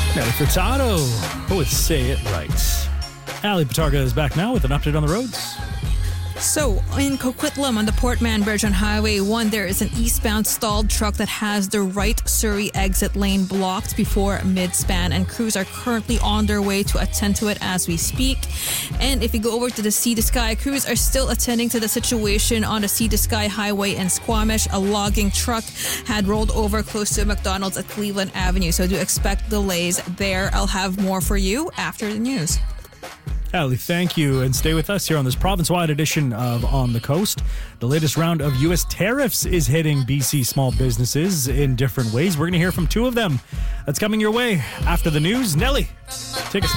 Nelly Furtado with Say It Right. Ali Patarga is back now with an update on the roads. So, in Coquitlam on the Portman Bridge on Highway 1, there is an eastbound stalled truck that has the right Surrey exit lane blocked before mid-span, and crews are currently on their way to attend to it as we speak. And if you go over to the Sea to Sky, crews are still attending to the situation on the Sea to Sky Highway in Squamish. A logging truck had rolled over close to a McDonald's at Cleveland Avenue, so do expect delays there. I'll have more for you after the news. Ali, thank you, and stay with us here on this province-wide edition of On the Coast. The latest round of U.S. tariffs is hitting BC small businesses in different ways. We're going to hear from two of them. That's coming your way after the news. Nelly, take us.